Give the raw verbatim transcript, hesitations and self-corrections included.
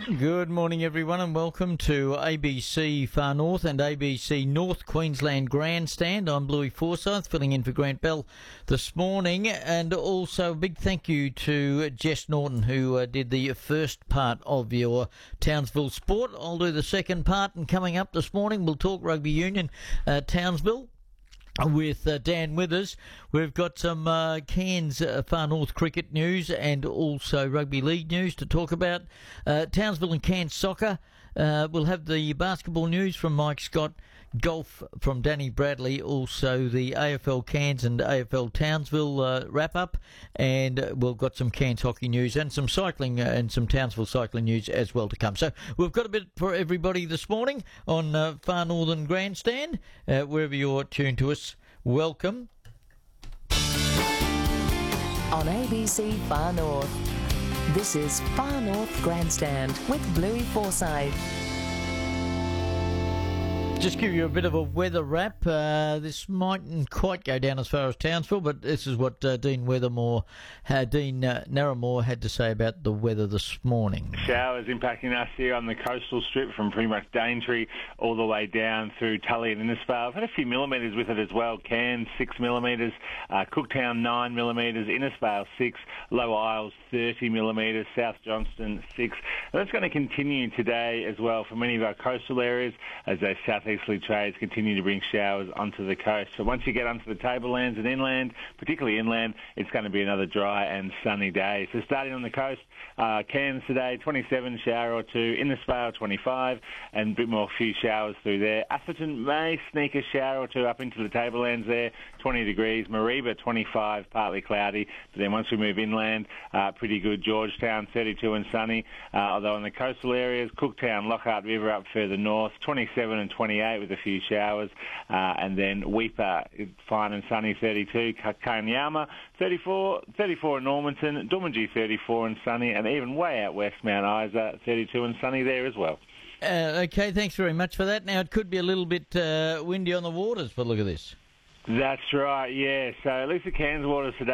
Good morning, everyone, and welcome to A B C Far North and A B C North Queensland Grandstand. I'm Bluey Forsyth, filling in for Grant Bell this morning, and also a big thank you to Jess Norton, who uh, did the first part of your Townsville sport. I'll do the second part, and coming up this morning, we'll talk rugby union, uh, Townsville. With uh, Dan Withers. We've got some uh, Cairns uh, Far North cricket news and also rugby league news to talk about. Uh, Townsville and Cairns soccer. Uh, we'll have the basketball news from Mike Scott, golf from Danny Bradley, also the A F L Cairns and A F L Townsville uh, wrap-up, and uh, we've got some Cairns hockey news and some cycling uh, and some Townsville cycling news as well to come. So we've got a bit for everybody this morning on uh, Far Northern Grandstand, uh, wherever you're tuned to us. Welcome. On A B C Far North, this is Far North Grandstand with Bluey Forsyth. Just give you a bit of a weather wrap. Uh, this mightn't quite go down as far as Townsville, but this is what uh, Dean Weathermore, uh, Dean uh, Narramore had to say about the weather this morning. Showers impacting us here on the coastal strip from pretty much Daintree all the way down through Tully and Innisfail. I've had a few millimetres with it as well. Cairns six millimetres, uh, Cooktown nine millimetres, Innisfail six, Low Isles thirty millimetres, South Johnston six. And that's going to continue today as well for many of our coastal areas as those southeasterly trades continue to bring showers onto the coast. So once you get onto the tablelands and inland, particularly inland, it's going to be another dry and sunny day. So starting on the coast, uh, Cairns today, twenty-seven, shower or two, Innisfail twenty-five, and a bit more few showers through there. Atherton may sneak a shower or two up into the tablelands there, twenty degrees. Mareeba twenty-five, partly cloudy, but then once we move inland, uh, pretty good. Georgetown thirty-two and sunny, uh, although in the coastal areas, Cooktown, Lockhart River up further north, twenty-seven and twenty-eight with a few showers, uh, and then Weipa, fine and sunny, thirty-two, Kanyama thirty-four, thirty-four in Normanton, Doomadgee thirty-four and sunny, and even way out west, Mount Isa thirty-two and sunny there as well. Uh, okay, thanks very much for that. Now, it could be a little bit uh, windy on the waters, but look at this. That's right, yeah. So at least the Cairns waters today